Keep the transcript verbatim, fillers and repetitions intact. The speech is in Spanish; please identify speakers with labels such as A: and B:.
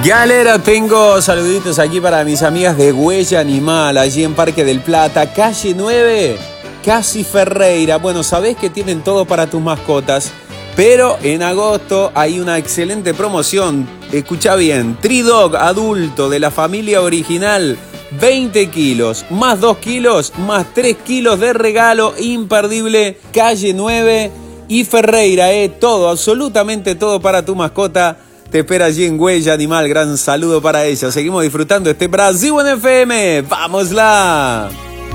A: Galera, tengo saluditos aquí para mis amigas de Huella Animal, allí en Parque del Plata, calle nueve, Casi Ferreira. Bueno, sabés que tienen todo para tus mascotas, pero en agosto hay una excelente promoción. Escucha bien, Tridog adulto de la familia original, veinte kilos, más dos kilos, más tres kilos de regalo imperdible, calle nueve y Ferreira, eh, todo, absolutamente todo para tu mascota. Te espera allí en Huella Animal. Gran saludo para ella. Seguimos disfrutando este Brasil en F M. ¡Vámosla!